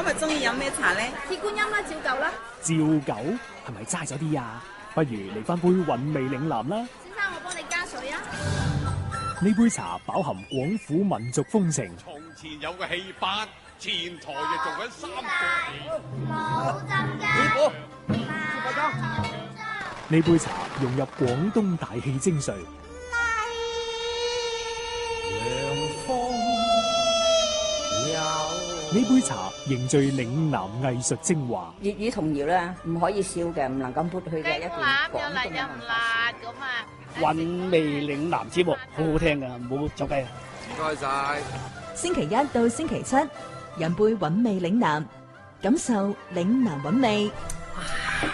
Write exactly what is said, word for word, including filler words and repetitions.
日中意飲咩茶咧？ 鐵觀音啦，照舊啦。 照舊係咪齋咗啲啊？不如嚟翻杯韻味嶺南啦。 先生，我幫你加水啊。 呢杯茶飽含廣府民族風情。 從前有個戲班，前台就做緊三個冇浸㗎。 呢杯茶融入廣東大戲精髓。呢杯茶凝聚嶺南藝術精華。 粵語童謠咧，唔可以笑嘅，唔能夠抹去嘅一段廣東嘅文化。 韻味嶺南節目好好聽㗎，唔好走雞啊！ 唔該晒。 星期一到星期七，飲杯韻味嶺南，感受嶺南韻味。